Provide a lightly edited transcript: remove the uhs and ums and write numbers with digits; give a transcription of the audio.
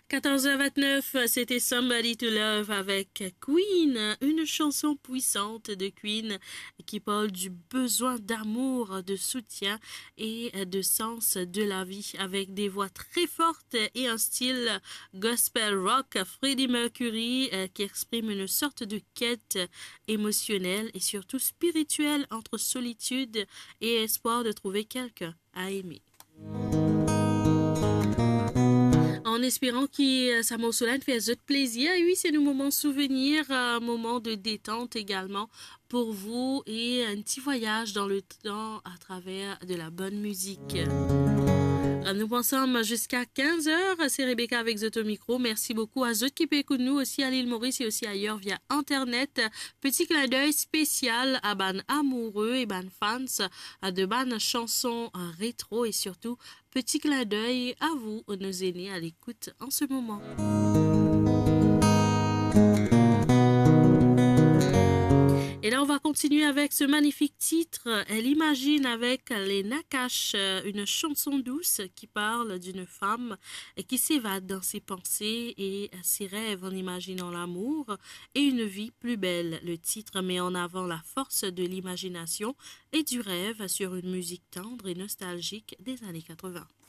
14h29, c'était Somebody to Love avec Queen, une chanson puissante de Queen qui parle du besoin d'amour, de soutien et de sens de la vie avec des voix très fortes et un style gospel rock. Freddie Mercury qui exprime une sorte de quête émotionnelle et surtout spirituelle entre solitude et espoir de trouver quelqu'un à aimer. En espérant que sa morceau-là fait de plaisir. Et oui, c'est un moment souvenir, un moment de détente également pour vous et un petit voyage dans le temps à travers de la bonne musique. Nous pensons jusqu'à 15h. C'est Rebecca avec Zoto Micro. Merci beaucoup à Zot qui peut écouter nous aussi à l'île Maurice et aussi ailleurs via Internet. Petit clin d'œil spécial à ban amoureux et ban fans de ban chansons rétro et surtout petit clin d'œil à vous, nos aînés à l'écoute en ce moment. Et là, on va continuer avec ce magnifique titre. Elle imagine avec les Nakash une chanson douce qui parle d'une femme qui s'évade dans ses pensées et ses rêves en imaginant l'amour et une vie plus belle. Le titre met en avant la force de l'imagination et du rêve sur une musique tendre et nostalgique des années 80.